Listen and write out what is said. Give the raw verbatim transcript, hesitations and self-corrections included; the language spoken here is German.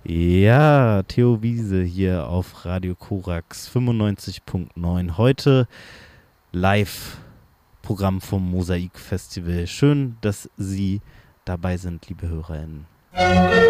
Ja, Theo Wiese hier auf Radio Korax fünfundneunzig Punkt neun. Heute Live-Programm vom Mosaik Festival. Schön, dass Sie dabei sind, liebe HörerInnen.